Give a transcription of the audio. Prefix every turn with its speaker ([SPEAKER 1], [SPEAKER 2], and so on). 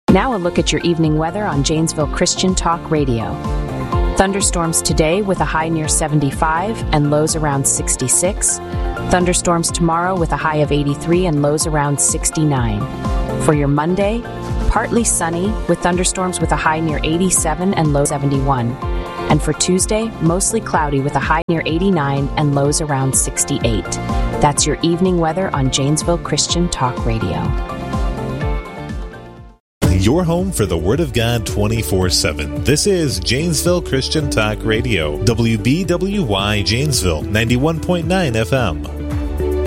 [SPEAKER 1] Now a look at your evening weather on Janesville Christian Talk Radio. Thunderstorms today with a high near 75 and lows around 66. Thunderstorms tomorrow with a high of 83 and lows around 69. For your Monday, partly sunny with thunderstorms with a high near 87 and low 71. And for Tuesday, mostly cloudy with a high near 89 and lows around 68. That's your evening weather on Janesville Christian Talk Radio.
[SPEAKER 2] Your home for the Word of God 24/7. This is Janesville Christian Talk Radio, WBWY Janesville, 91.9 FM.